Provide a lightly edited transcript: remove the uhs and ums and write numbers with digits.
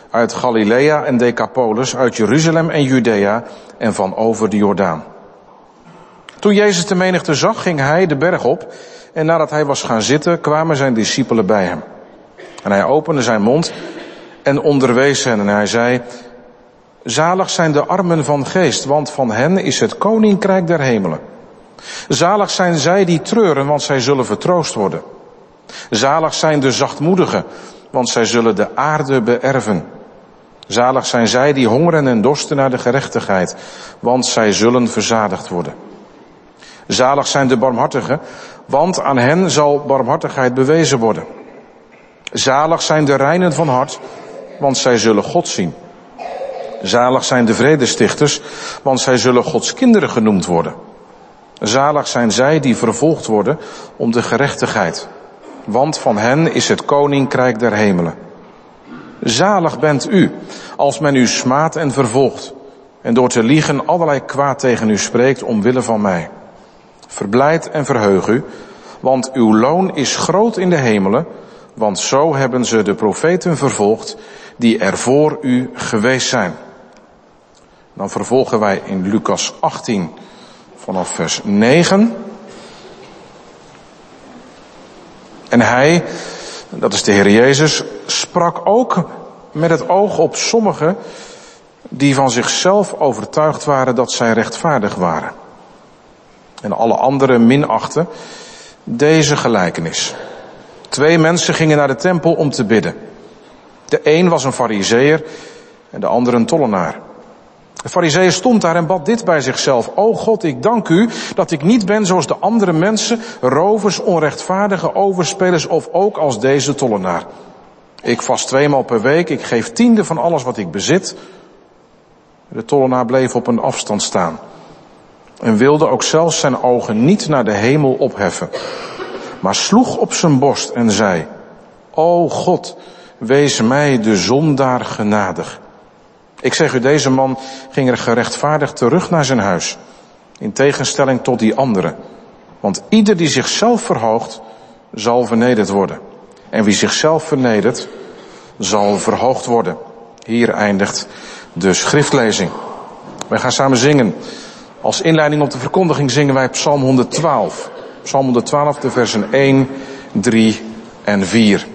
uit Galilea en Decapolis, uit Jeruzalem en Judea en van over de Jordaan. Toen Jezus de menigte zag, ging hij de berg op en nadat hij was gaan zitten, kwamen zijn discipelen bij hem. En hij opende zijn mond en onderwees hen en hij zei: Zalig zijn de armen van geest, want van hen is het koninkrijk der hemelen. Zalig zijn zij die treuren, want zij zullen vertroost worden. Zalig zijn de zachtmoedigen, want zij zullen de aarde beërven. Zalig zijn zij die hongeren en dorsten naar de gerechtigheid, want zij zullen verzadigd worden. Zalig zijn de barmhartigen, want aan hen zal barmhartigheid bewezen worden. Zalig zijn de reinen van hart, want zij zullen God zien. Zalig zijn de vredestichters, want zij zullen Gods kinderen genoemd worden. Zalig zijn zij die vervolgd worden om de gerechtigheid, want van hen is het koninkrijk der hemelen. Zalig bent u, als men u smaadt en vervolgt, en door te liegen allerlei kwaad tegen u spreekt omwille van mij. Verblijd en verheug u, want uw loon is groot in de hemelen, want zo hebben ze de profeten vervolgd die er voor u geweest zijn. Dan vervolgen wij in Lucas 18 vanaf vers 9. En hij, dat is de Heer Jezus, sprak ook met het oog op sommigen die van zichzelf overtuigd waren dat zij rechtvaardig waren. En alle anderen minachten deze gelijkenis. 2 mensen gingen naar de tempel om te bidden. De een was een farizeeër en de ander een tollenaar. De farizeeër stond daar en bad dit bij zichzelf: O God, ik dank u dat ik niet ben zoals de andere mensen, rovers, onrechtvaardige overspelers of ook als deze tollenaar. Ik vast 2 maal per week, ik geef 10e van alles wat ik bezit. De tollenaar bleef op een afstand staan en wilde ook zelfs zijn ogen niet naar de hemel opheffen, maar sloeg op zijn borst en zei: O God, wees mij de zondaar genadig. Ik zeg u, deze man ging er gerechtvaardigd terug naar zijn huis, in tegenstelling tot die andere. Want ieder die zichzelf verhoogt, zal vernederd worden. En wie zichzelf vernedert, zal verhoogd worden. Hier eindigt de schriftlezing. Wij gaan samen zingen. Als inleiding op de verkondiging zingen wij Psalm 112. Psalm 112, de versen 1, 3 en 4.